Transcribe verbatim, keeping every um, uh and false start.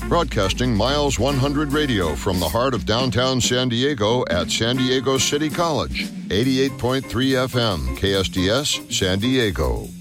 Broadcasting Miles one hundred Radio from the heart of downtown San Diego at San Diego City College. eighty-eight point three F M, K S D S, San Diego.